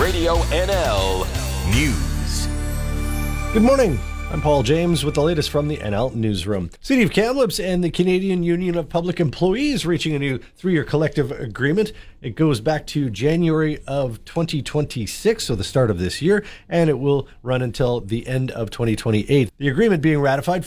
Radio NL News. Good morning. I'm Paul James with the latest from the NL Newsroom. City of Kamloops and the Canadian Union of Public Employees reaching a new 3-year collective agreement. It goes back to January of 2026, so the start of this year, and it will run until the end of 2028. The agreement being ratified